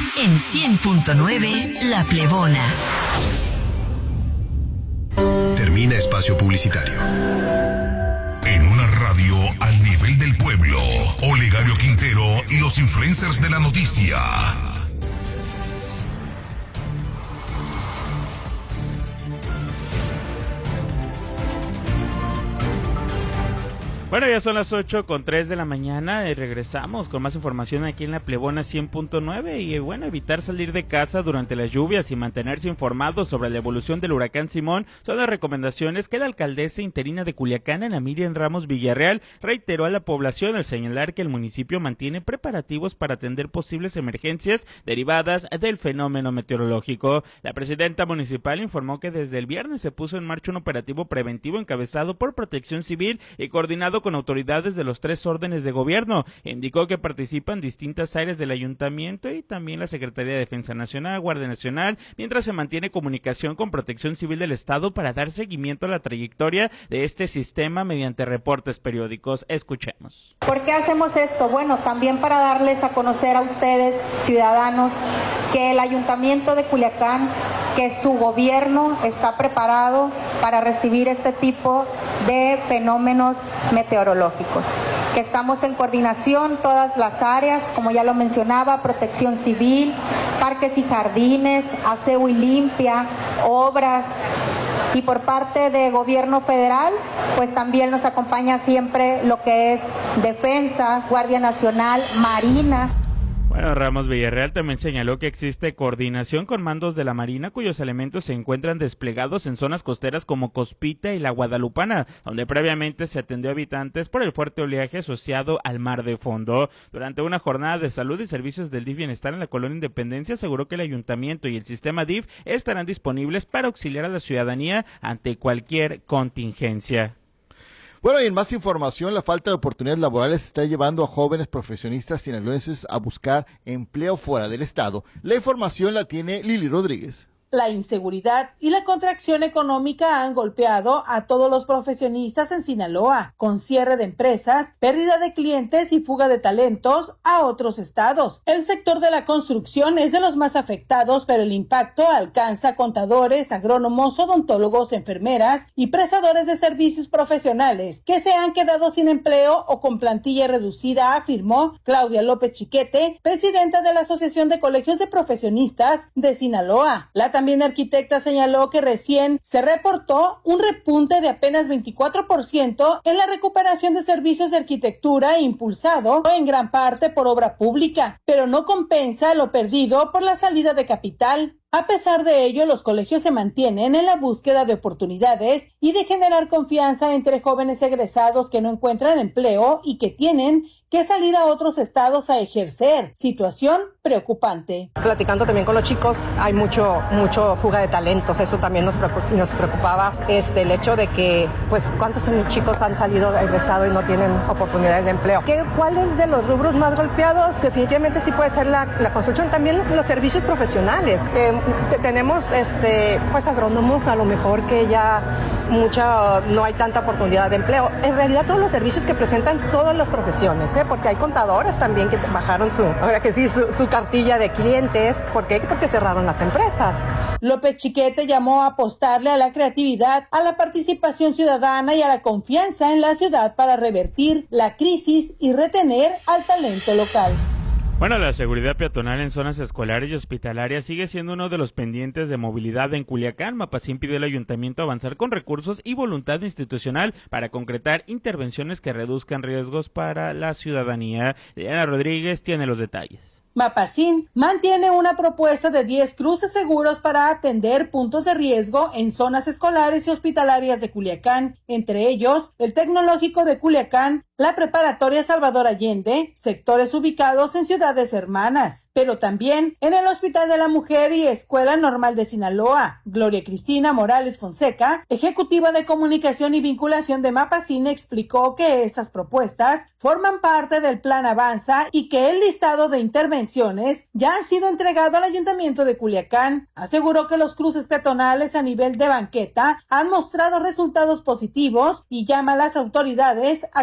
en 100.9 La Plebona. Termina espacio publicitario. En una radio al nivel del pueblo, Olegario Quintero y los influencers de la noticia. Bueno, ya son las 8:03 de la mañana y regresamos con más información aquí en La Plebona 100.9 y bueno, evitar salir de casa durante las lluvias y mantenerse informados sobre la evolución del huracán Simón son las recomendaciones que la alcaldesa interina de Culiacán, Ana Miriam Ramos Villarreal, reiteró a la población al señalar que el municipio mantiene preparativos para atender posibles emergencias derivadas del fenómeno meteorológico. La presidenta municipal informó que desde el viernes se puso en marcha un operativo preventivo encabezado por Protección Civil y coordinado con autoridades de los 3 órdenes de gobierno. Indicó que participan distintas áreas del ayuntamiento y también la Secretaría de Defensa Nacional, Guardia Nacional, mientras se mantiene comunicación con Protección Civil del Estado para dar seguimiento a la trayectoria de este sistema mediante reportes periódicos. Escuchemos. ¿Por qué hacemos esto? Bueno, también para darles a conocer a ustedes, ciudadanos, que el Ayuntamiento de Culiacán, que su gobierno está preparado para recibir este tipo de fenómenos meteorológicos, que estamos en coordinación todas las áreas, como ya lo mencionaba, Protección Civil, parques y jardines, aseo y limpia, obras, y por parte de gobierno federal, pues también nos acompaña siempre lo que es Defensa, Guardia Nacional, Marina. Bueno, Ramos Villarreal también señaló que existe coordinación con mandos de la Marina cuyos elementos se encuentran desplegados en zonas costeras como Cospita y la Guadalupana, donde previamente se atendió a habitantes por el fuerte oleaje asociado al mar de fondo. Durante una jornada de salud y servicios del DIF Bienestar en la Colonia Independencia, aseguró que el ayuntamiento y el sistema DIF estarán disponibles para auxiliar a la ciudadanía ante cualquier contingencia. Bueno, y en más información, la falta de oportunidades laborales está llevando a jóvenes profesionistas sinaloenses a buscar empleo fuera del estado. La información la tiene Lili Rodríguez. La inseguridad y la contracción económica han golpeado a todos los profesionistas en Sinaloa, con cierre de empresas, pérdida de clientes y fuga de talentos a otros estados. El sector de la construcción es de los más afectados, pero el impacto alcanza contadores, agrónomos, odontólogos, enfermeras y prestadores de servicios profesionales que se han quedado sin empleo o con plantilla reducida, afirmó Claudia López Chiquete, presidenta de la Asociación de Colegios de Profesionistas de Sinaloa. La también arquitecta señaló que recién se reportó un repunte de apenas 24% en la recuperación de servicios de arquitectura impulsado en gran parte por obra pública, pero no compensa lo perdido por la salida de capital. A pesar de ello, los colegios se mantienen en la búsqueda de oportunidades y de generar confianza entre jóvenes egresados que no encuentran empleo y que tienen que salir a otros estados a ejercer. Situación preocupante. Platicando también con los chicos, hay mucho fuga de talentos. Eso también nos preocupaba, el hecho de que, pues, cuántos chicos han salido del estado y no tienen oportunidades de empleo. ¿Cuál es de los rubros más golpeados? Definitivamente sí puede ser la construcción, también los servicios profesionales. Tenemos, pues, agrónomos, a lo mejor que ya no hay tanta oportunidad de empleo. En realidad, todos los servicios que presentan todas las profesiones, porque hay contadores también que bajaron su cartilla de clientes. ¿Por qué? Porque cerraron las empresas. López Chiquete llamó a apostarle a la creatividad, a la participación ciudadana y a la confianza en la ciudad para revertir la crisis y retener al talento local. Bueno, la seguridad peatonal en zonas escolares y hospitalarias sigue siendo uno de los pendientes de movilidad en Culiacán. Mapacín pidió al ayuntamiento avanzar con recursos y voluntad institucional para concretar intervenciones que reduzcan riesgos para la ciudadanía. Diana Rodríguez tiene los detalles. Mapacín mantiene una propuesta de 10 cruces seguros para atender puntos de riesgo en zonas escolares y hospitalarias de Culiacán, entre ellos el Tecnológico de Culiacán, la Preparatoria Salvador Allende, sectores ubicados en ciudades hermanas, pero también en el Hospital de la Mujer y Escuela Normal de Sinaloa. Gloria Cristina Morales Fonseca, ejecutiva de comunicación y vinculación de Mapacín, explicó que estas propuestas forman parte del Plan Avanza y que el listado de intervenciones ya han sido entregado al Ayuntamiento de Culiacán. Aseguró que los cruces peatonales a nivel de banqueta han mostrado resultados positivos y llama a las autoridades a